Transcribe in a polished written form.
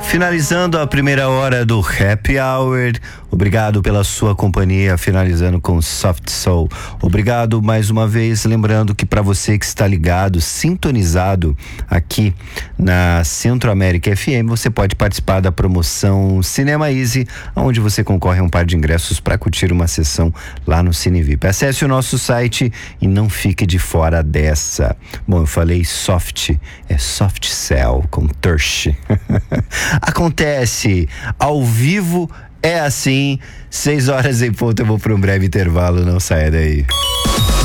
Finalizando a primeira hora do Happy Hour, obrigado pela sua companhia, finalizando com Soft Soul. Obrigado mais uma vez, lembrando que para você que está ligado, sintonizado aqui na Centro América FM, você pode participar da promoção Cinema Easy, onde você concorre a um par de ingressos para curtir uma sessão lá no Cine VIP. Acesse o nosso site e não fique de fora dessa. Bom, eu falei soft, é Soft Cell com Thirst. Acontece, ao vivo é assim, 6 horas em ponto, eu vou para um breve intervalo, não saia daí.